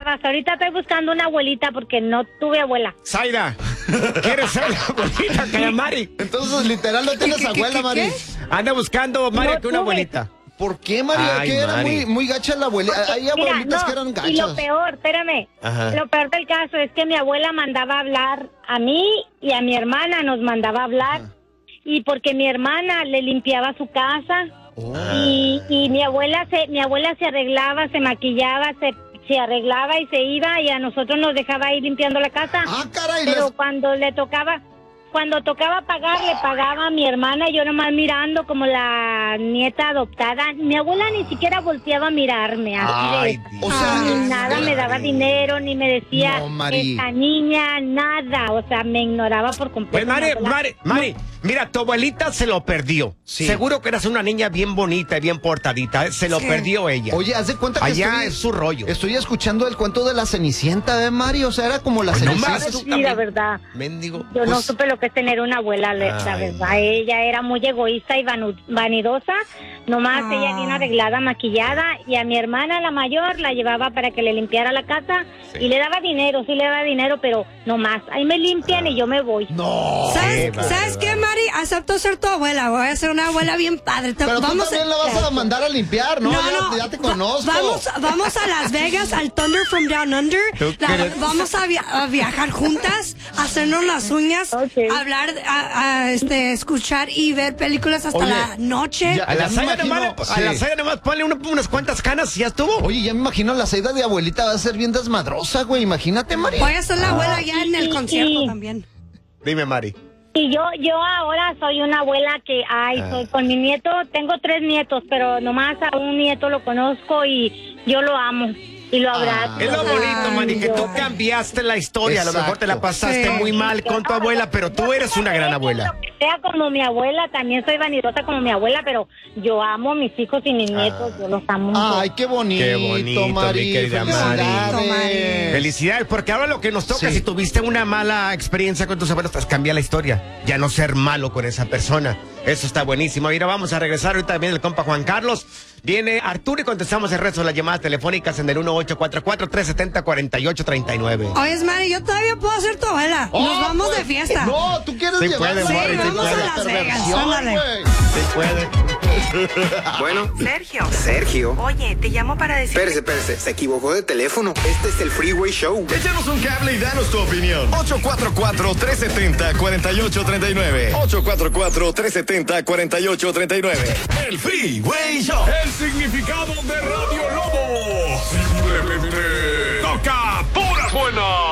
buscabas? Ahorita estoy buscando una abuelita porque no tuve abuela. Zaida, ¿quieres ser la abuelita que Mari? Entonces, literal, no tienes abuela, Mari. Anda buscando, Mari, No que una tuve. abuelita. ¿Por qué, María? Ay, Que era Mari. muy gacha la abuelita. Hay Mira, abuelitas no, que eran gachas. y lo peor, espérame, Ajá. lo peor del caso es que mi abuela mandaba a hablar a mí y a mi hermana nos mandaba a hablar. Y porque mi hermana le limpiaba su casa y mi abuela se arreglaba, se maquillaba, se arreglaba y se iba y a nosotros nos dejaba ir limpiando la casa. Ah, caray. Pero cuando tocaba pagar, le pagaba a mi hermana y yo nomás mirando como la nieta adoptada. Mi abuela ni siquiera volteaba a mirarme. Así Ay, de, Dios. O sea, ni nada me daba dinero, ni me decía, No, Mari. esta niña, nada. O sea, me ignoraba por completo. Pues, mi abuela. Mari, mira, tu abuelita se lo perdió. Sí. Seguro que eras una niña bien bonita y bien portadita. Se lo perdió ella. Oye, haz de cuenta que Allá es su rollo. Estoy escuchando el cuento de la Cenicienta, ¿eh, Mari? O sea, era como la Ay, no Cenicienta. más, tú Sí, también. la verdad. Mendigo. Yo no Pues- supe lo que es tener una abuela, la Ay, verdad. Ella era muy egoísta y vanidosa. Nomás ella bien arreglada, maquillada. Y a mi hermana, la mayor, la llevaba para que le limpiara la casa. Sí. Y le daba dinero, sí le daba dinero, pero nomás. Ahí me limpian y yo me voy. No. ¿Sabes qué, Mari? Acepto ser tu abuela. Voy a ser una abuela bien padre. Pero tú vamos también la vas a mandar a limpiar, ¿no? Ya te conozco. Vamos a Las Vegas, al Thunder from Down Under. ¿Tú crees? Vamos a viajar juntas, a hacernos las uñas, Ok. hablar, escuchar y ver películas hasta Oye, la noche. ya- A la me Zaida imagino, nomás, sí. ponle unas cuantas canas y ya estuvo. Oye, ya me imagino la Zaida de abuelita va a ser bien desmadrosa, güey. Imagínate, Mari. Voy a ser la abuela ya en el Sí, concierto sí. también. Dime, Mari. Y yo ahora soy una abuela que, soy con mi nieto, tengo 3 nietos, pero nomás a un nieto lo conozco y yo lo amo y lo abrazo. Es lo bonito, Ay, Mari, que tú yo- cambiaste la historia. A lo mejor te la Exacto. pasaste Sí. muy mal con tu abuela, pero tú eres una gran abuela. Sea como mi abuela, también soy vanidosa como mi abuela, pero yo amo a mis hijos y mis nietos, yo los amo. Ay, qué bonito, Qué bonito, Mari. mi querida Felicidades. Mari. Felicidades, porque ahora lo que nos toca, Sí. si tuviste una mala experiencia con tus abuelos, es cambiar la historia. Ya no ser malo con esa persona. Eso está buenísimo. Mira, vamos a regresar ahorita. Viene el compa Juan Carlos. Viene Arturo y contestamos el resto de las llamadas telefónicas en el 1844-370-4839. Oye, Mari, yo todavía puedo ser tu abuela. Oh, Nos vamos pues, de fiesta. No, tú quieres Sí llevar puede, Sí, Mari, sí vamos puede. a Las Vegas. Perversión, Ándale. güey. Se puede. Bueno, Sergio. oye, te llamo para decir... Espérese, se equivocó de teléfono. Este es el Freeway Show. Échanos un cable y danos tu opinión. 844-370-4839. 844-370-4839. El Freeway Show. El significado de Radio Lobo. Simplemente toca puras buenas.